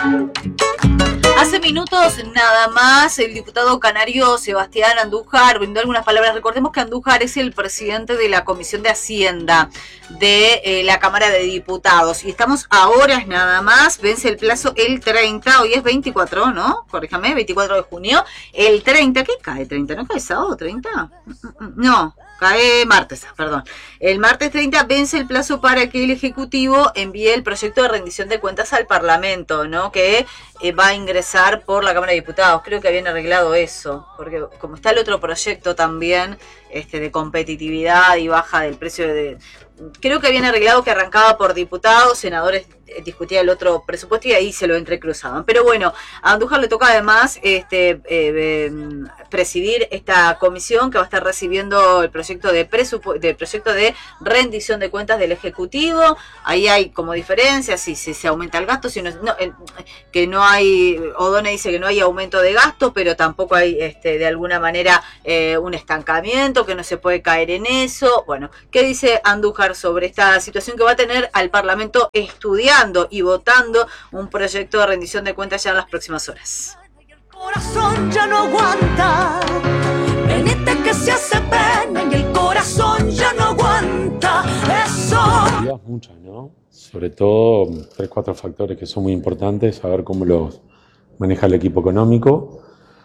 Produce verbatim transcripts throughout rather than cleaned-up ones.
Hace minutos nada más el diputado canario Sebastián Andújar brindó algunas palabras. Recordemos que Andújar es el presidente de la Comisión de Hacienda de eh, la Cámara de Diputados y estamos a horas nada más, vence el plazo el treinta, hoy es veinticuatro, ¿no? Corríjame, veinticuatro de junio, el treinta, ¿qué cae? ¿treinta? ¿No cae sábado treinta? No, cae martes, perdón. El martes treinta vence el plazo para que el Ejecutivo envíe el proyecto de rendición de cuentas al Parlamento, ¿no? Que eh, va a ingresar por la Cámara de Diputados. Creo que habían arreglado eso, porque como está el otro proyecto también este, de competitividad y baja del precio de... Creo que habían arreglado que arrancaba por diputados, senadores eh, discutía el otro presupuesto y ahí se lo entrecruzaban. Pero bueno, a Andújar le toca además este, eh, eh, presidir esta comisión que va a estar recibiendo el proyecto de presupu- del proyecto de rendición de cuentas del Ejecutivo. Ahí hay como diferencias, si, si se aumenta el gasto, si no, no eh, que no hay, O'Donnell dice que no hay aumento de gasto, pero tampoco hay este, de alguna manera eh, un estancamiento, que no se puede caer en eso. Bueno, ¿qué dice Andújar sobre esta situación que va a tener al Parlamento estudiando y votando un proyecto de rendición de cuentas ya en las próximas horas? El corazón ya no aguanta, venite que se hace pena y el corazón ya no aguanta, eso. Muchas, ¿no? Sobre todo tres, cuatro factores que son muy importantes, saber cómo los maneja el equipo económico,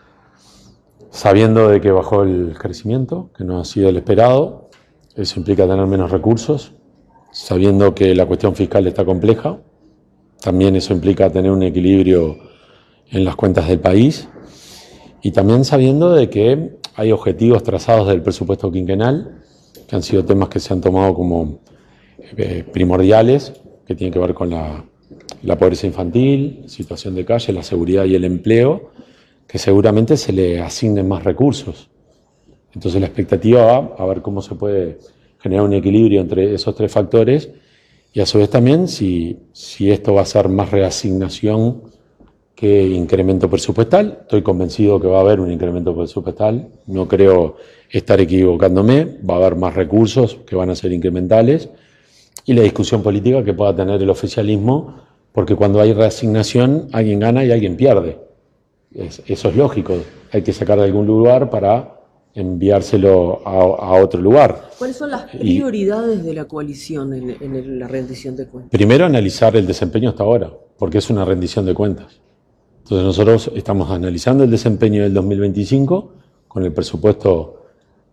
sabiendo de que bajó el crecimiento, que no ha sido el esperado. Eso implica tener menos recursos, sabiendo que la cuestión fiscal está compleja. También eso implica tener un equilibrio en las cuentas del país. Y también sabiendo de que hay objetivos trazados del presupuesto quinquenal, que han sido temas que se han tomado como eh, primordiales, que tienen que ver con la, la pobreza infantil, situación de calle, la seguridad y el empleo, que seguramente se le asignen más recursos. Entonces la expectativa va a ver cómo se puede generar un equilibrio entre esos tres factores y a su vez también si, si esto va a ser más reasignación que incremento presupuestal. Estoy convencido que va a haber un incremento presupuestal, no creo estar equivocándome, va a haber más recursos que van a ser incrementales y la discusión política que pueda tener el oficialismo, porque cuando hay reasignación alguien gana y alguien pierde. Es, eso es lógico, hay que sacar de algún lugar para enviárselo a, a otro lugar. ¿Cuáles son las prioridades y, de la coalición en, en el, la rendición de cuentas? Primero, analizar el desempeño hasta ahora, porque es una rendición de cuentas. Entonces nosotros estamos analizando el desempeño del dos mil veinticinco con el presupuesto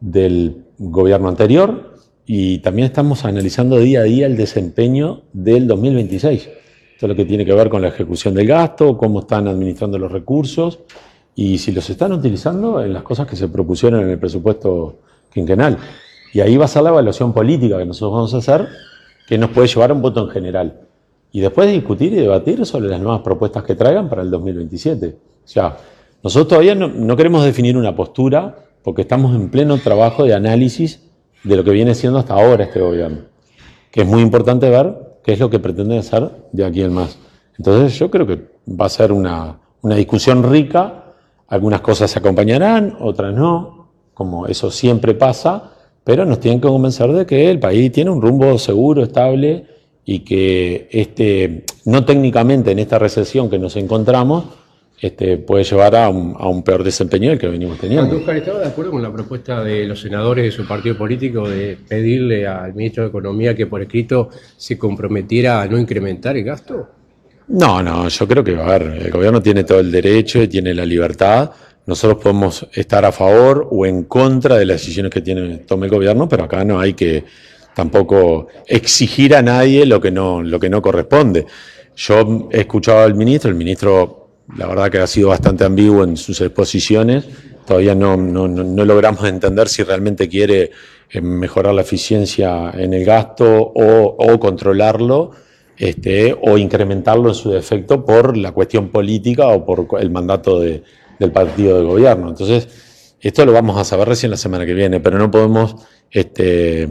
del gobierno anterior y también estamos analizando día a día el desempeño del dos mil veintiséis. Esto es lo que tiene que ver con la ejecución del gasto, cómo están administrando los recursos y si los están utilizando en las cosas que se propusieron en el presupuesto quinquenal. Y ahí va a ser la evaluación política que nosotros vamos a hacer, que nos puede llevar a un voto en general. Y después de discutir y debatir sobre las nuevas propuestas que traigan para el dos mil veintisiete. O sea, nosotros todavía no, no queremos definir una postura porque estamos en pleno trabajo de análisis de lo que viene siendo hasta ahora este gobierno. Que es muy importante ver qué es lo que pretende hacer de aquí en más. Entonces yo creo que va a ser una, una discusión rica. Algunas cosas se acompañarán, otras no, como eso siempre pasa, pero nos tienen que convencer de que el país tiene un rumbo seguro, estable y que este, no técnicamente en esta recesión que nos encontramos este, puede llevar a un, a un peor desempeño del que venimos teniendo. Andújar, ¿estaba de acuerdo con la propuesta de los senadores de su partido político de pedirle al ministro de Economía que por escrito se comprometiera a no incrementar el gasto? No, no, yo creo que, a ver, el gobierno tiene todo el derecho y tiene la libertad. Nosotros podemos estar a favor o en contra de las decisiones que tiene, tome el gobierno, pero acá no hay que tampoco exigir a nadie lo que no, lo que no corresponde. Yo he escuchado al ministro, el ministro la verdad que ha sido bastante ambiguo en sus exposiciones, todavía no, no, no logramos entender si realmente quiere mejorar la eficiencia en el gasto o, o controlarlo. Este, o incrementarlo en su defecto por la cuestión política o por el mandato de, del partido de gobierno. Entonces, esto lo vamos a saber recién la semana que viene, pero no podemos este,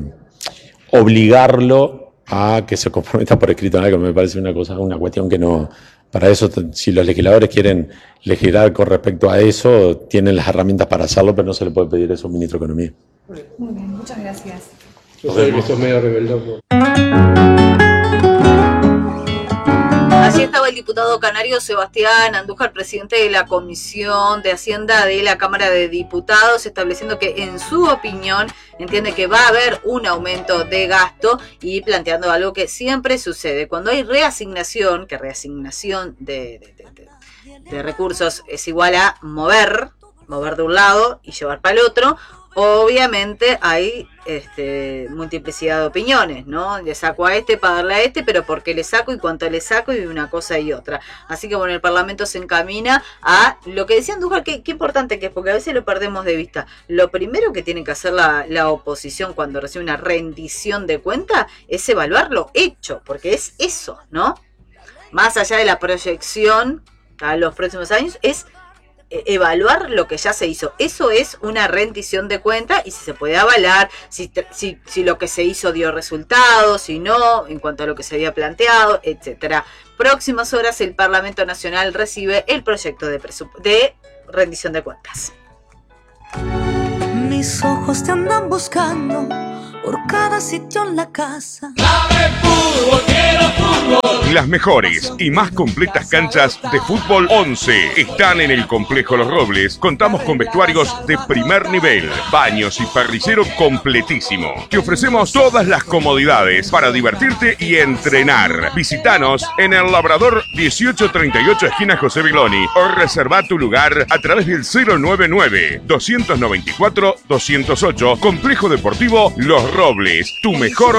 obligarlo a que se comprometa por escrito en algo. Me parece una cosa, una cuestión que no... Para eso, si los legisladores quieren legislar con respecto a eso, tienen las herramientas para hacerlo, pero no se le puede pedir eso a un ministro de Economía. Muy bien, muchas gracias. Yo sé que esto es medio rebeldón. Allí estaba el diputado canario Sebastián Andújar, presidente de la Comisión de Hacienda de la Cámara de Diputados, estableciendo que en su opinión entiende que va a haber un aumento de gasto y planteando algo que siempre sucede. Cuando hay reasignación, que reasignación de, de, de, de, de recursos es igual a mover, mover de un lado y llevar para el otro, obviamente hay este, multiplicidad de opiniones, ¿no? Le saco a este para darle a este, pero ¿por qué le saco y cuánto le saco? Y una cosa y otra. Así que bueno, el Parlamento se encamina a lo que decía Andújar, que qué importante que es, porque a veces lo perdemos de vista. Lo primero que tiene que hacer la, la oposición cuando recibe una rendición de cuenta es evaluar lo hecho, porque es eso, ¿no? Más allá de la proyección a los próximos años, es evaluar lo que ya se hizo. Eso es una rendición de cuenta y si se puede avalar, si, si, si lo que se hizo dio resultados, si no, en cuanto a lo que se había planteado, etcétera. Próximas horas el Parlamento Nacional recibe el proyecto de, de rendición de cuentas. Mis ojos te andan buscando por cada sitio en la casa. Las mejores y más completas canchas de fútbol once están en el Complejo Los Robles. Contamos con vestuarios de primer nivel, baños y parrillero completísimo. Te ofrecemos todas las comodidades para divertirte y entrenar. Visítanos en el Labrador dieciocho treinta y ocho, esquina José Bigloni, o reserva tu lugar a través del cero noventa y nueve, dos noventa y cuatro, doscientos ocho. Complejo Deportivo Los Robles, tu mejor